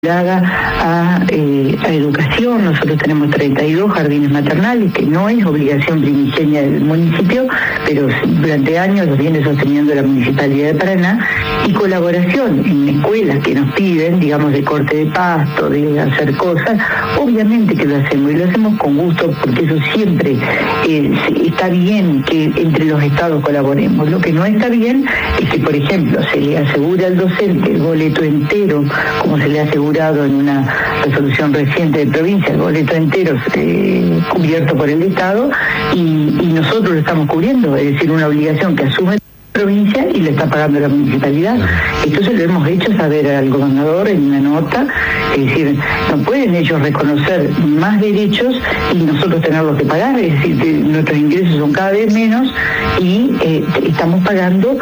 a educación. Nosotros tenemos 32 jardines maternales, que no es obligación primigenia del municipio, pero durante años los viene sosteniendo la Municipalidad de Paraná, y colaboración en escuelas que nos piden, digamos, de corte de pasto, de hacer cosas. Obviamente que lo hacemos, y lo hacemos con gusto, porque eso siempre está bien que entre los estados colaboremos. Lo que no está bien es que, por ejemplo, se le asegura al docente el boleto entero, como se le asegura en una resolución reciente de provincia, el boleto entero cubierto por el Estado, y nosotros lo estamos cubriendo, es decir, una obligación que asume la provincia y le está pagando la municipalidad. Entonces lo hemos hecho saber al gobernador en una nota, es decir, no pueden ellos reconocer más derechos y nosotros tenerlos que pagar, es decir, que nuestros ingresos son cada vez menos y estamos pagando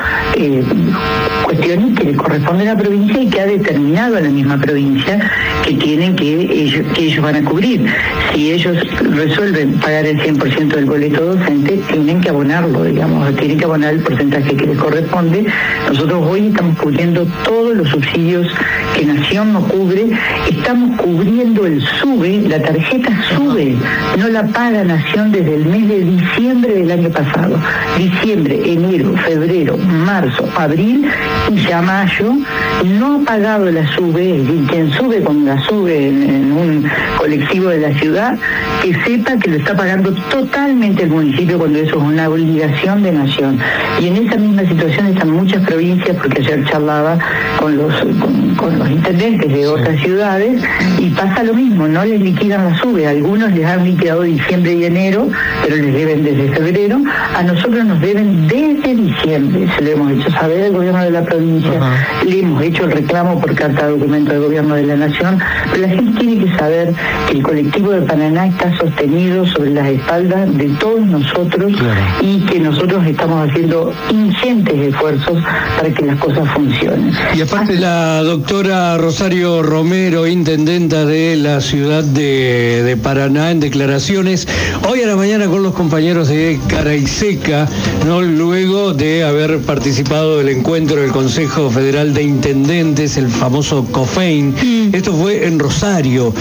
cuestiones que le corresponden a la provincia y que ha determinado la misma provincia que tienen que ellos van a cubrir. Si ellos resuelven pagar el 100% del boleto docente, tienen que abonarlo, digamos, tienen que abonar el porcentaje que les corresponde. Nosotros hoy estamos cubriendo todos los subsidios que Nación no cubre, estamos cubriendo el SUBE, la tarjeta SUBE, no la paga Nación desde el mes de diciembre del año pasado. Diciembre, enero, febrero, marzo, abril y ya mayo, no ha pagado la SUBE, es decir, quien sube con la SUBE en un colectivo de la ciudad, que sepa que lo está pagando totalmente el municipio cuando eso es una obligación de Nación. Y en esa misma situación están muchas provincias, porque ayer charlaba con los intendentes de otras ciudades, y pasa lo mismo, no les liquidan la SUBE, algunos les han liquidado diciembre y enero, pero les deben desde febrero, a nosotros nos deben desde diciembre, se lo hemos hecho saber al gobierno de la provincia, le hemos hecho el reclamo por carta de documento del gobierno de la Nación, pero la gente tiene que saber que el colectivo de Paraná está sostenido sobre las espaldas de todos nosotros, y que nosotros estamos haciendo ingentes esfuerzos para que las cosas funcionen. Y aparte la doctora Rosario Romero, intendenta de la ciudad de Paraná, en declaraciones hoy a la mañana con los compañeros de Cara y Seca, ¿no? Luego de haber participado del encuentro del Consejo Federal de Intendentes, el famoso COFEIN. Esto fue en Rosario,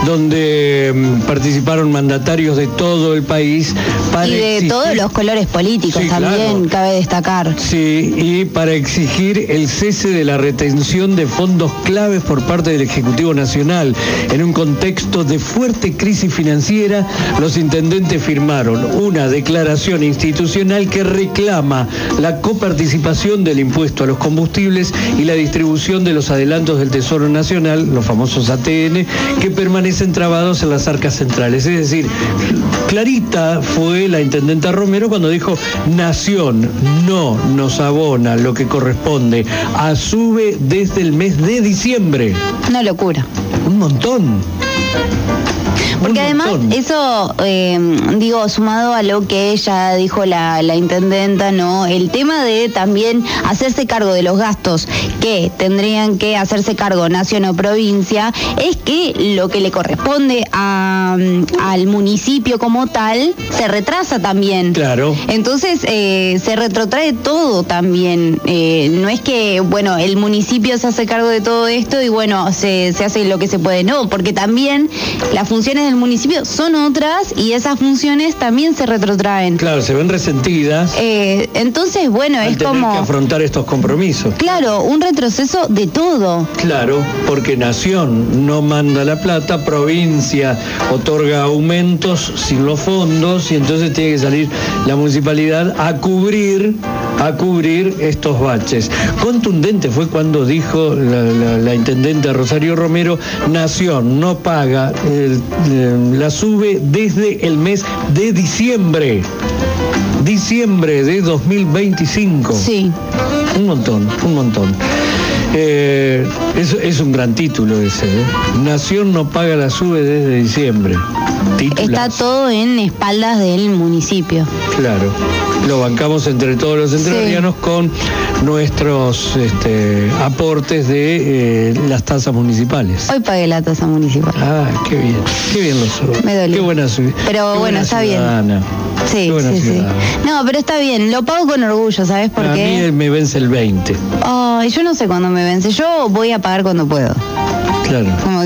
donde participaron mandatarios de todo el país para de todos los colores políticos, sí, también, claro, cabe destacar. Sí, y para exigir el cese de la retención de fondos claves por parte del Ejecutivo Nacional. En un contexto de fuerte crisis financiera, los intendentes firmaron una declaración institucional que reclama la coparticipación del impuesto a los combustibles y la distribución de los adelantos del Tesoro Nacional, los famosos ATN, que permanecen trabados en las arcas centrales. Es decir, clarita fue la intendenta Romero cuando dijo: Nación no nos abona lo que corresponde a SUBE desde el mes de diciembre. Una locura. Un montón. Porque además eso, sumado a lo que ella dijo la intendenta, ¿no? El tema de también hacerse cargo de los gastos que tendrían que hacerse cargo nación o provincia, es que lo que le corresponde al municipio como tal se retrasa también. Claro. Entonces se retrotrae todo también. No es que, el municipio se hace cargo de todo esto y se hace lo que se puede, no, porque también las funciones del municipio son otras y esas funciones también se retrotraen. Claro, se ven resentidas. Entonces, es tener como... que afrontar estos compromisos. Claro, un retroceso de todo. Claro, porque Nación no manda la plata, provincia otorga aumentos sin los fondos, y entonces tiene que salir la municipalidad a cubrir estos baches. Contundente fue cuando dijo la intendente Rosario Romero: Nación no paga la SUBE desde el mes de diciembre de 2025. Sí. Un montón. Es un gran título ese, ¿eh? Nación no paga la SUBE desde diciembre. Titulazo. Está todo en espaldas del municipio. Claro. Lo bancamos entre todos los entrerrianos, sí, con nuestros aportes de las tasas municipales. Hoy pagué la tasa municipal. Ah, qué bien lo soy. Me dolió. Qué buena ciudadana. Pero está bien. Sí, sí. No, pero está bien, lo pago con orgullo, ¿sabes por qué? A mí me vence el 20. Ay, yo no sé cuándo me vence, yo voy a pagar cuando puedo. Claro. Como